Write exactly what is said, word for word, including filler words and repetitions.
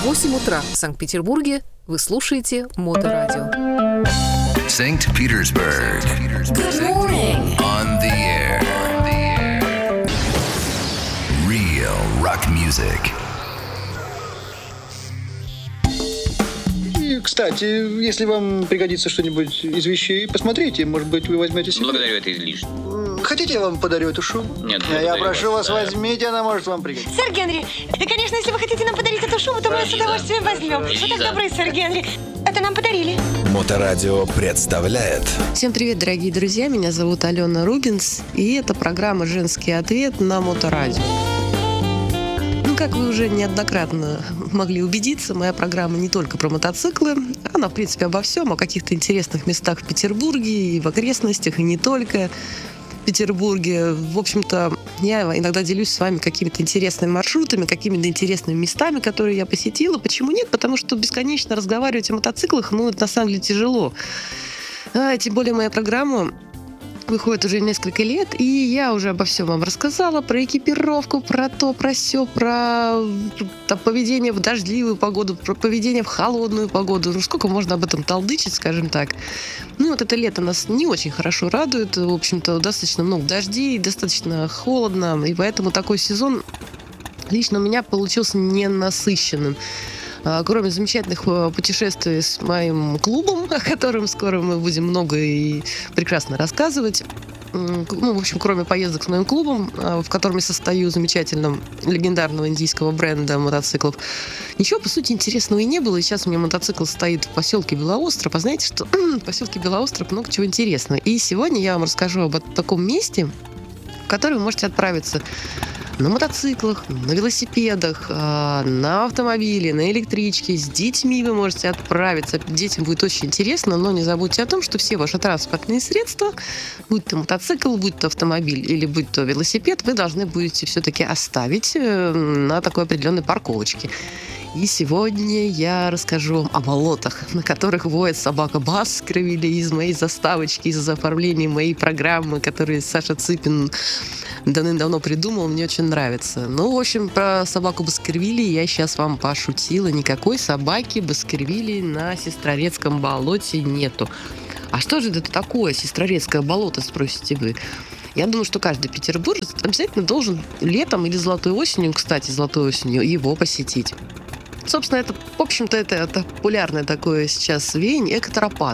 восемь утра в Санкт-Петербурге. Вы слушаете Моторадио. Saint Petersburg. Good morning. On the air. Real rock music. И, кстати, если вам пригодится что-нибудь из вещей, посмотрите, может быть, вы возьмете себе. Благодарю, это излишне. Хотите, я вам подарю эту шубу? Нет, Я благодарю прошу вас, да. возьмите, она может вам пригодиться. Сэр Генри, и, конечно, если вы хотите нам подарить эту шубу, то мы ее с удовольствием возьмем. Вы так Лиза. добры, сэр Генри. Это нам подарили. Моторадио представляет. Всем привет, дорогие друзья, меня зовут Алена Рубинс, и это программа «Женский ответ» на Моторадио. Ну, как вы уже неоднократно могли убедиться, моя программа не только про мотоциклы, она, в принципе, обо всем, о каких-то интересных местах в Петербурге и в окрестностях, и не только в Петербурге. В общем-то, я иногда делюсь с вами какими-то интересными маршрутами, какими-то интересными местами, которые я посетила. Почему нет? Потому что бесконечно разговаривать о мотоциклах, ну, это на самом деле тяжело. А, тем более моя программа выходит уже несколько лет, и я уже обо всем вам рассказала, про экипировку, про то, про сё, про там, поведение в дождливую погоду, про поведение в холодную погоду. Ну, сколько можно об этом толдычить, скажем так. Ну, вот это лето нас не очень хорошо радует. В общем-то, достаточно много дождей, достаточно холодно, и поэтому такой сезон лично у меня получился ненасыщенным. Кроме замечательных путешествий с моим клубом, о котором скоро мы будем много и прекрасно рассказывать. Ну, в общем, кроме поездок с моим клубом, в котором я состою, замечательного легендарного индийского бренда мотоциклов, ничего, по сути, интересного и не было. И сейчас у меня мотоцикл стоит в поселке Белоостров. А знаете, что в поселке Белоостров много чего интересного. И сегодня я вам расскажу об таком месте, в которое вы можете отправиться на мотоциклах, на велосипедах, на автомобиле, на электричке. С детьми вы можете отправиться. Детям будет очень интересно, но не забудьте о том, что все ваши транспортные средства, будь то мотоцикл, будь то автомобиль или будь то велосипед, вы должны будете все-таки оставить на такой определенной парковочке. И сегодня я расскажу вам о болотах, на которых воет собака Баскервилей из моей заставочки, из оформления моей программы, которую Саша Цыпин давным-давно придумал, мне очень нравится. Ну, в общем, про собаку Баскервилей я сейчас вам пошутила. Никакой собаки Баскервилей на Сестрорецком болоте нету. А что же это такое Сестрорецкое болото, спросите вы? Я думаю, что каждый петербуржец обязательно должен летом или золотой осенью, кстати, золотой осенью, его посетить. Собственно, это, в общем-то, это, это популярное такое сейчас веяние экотропа.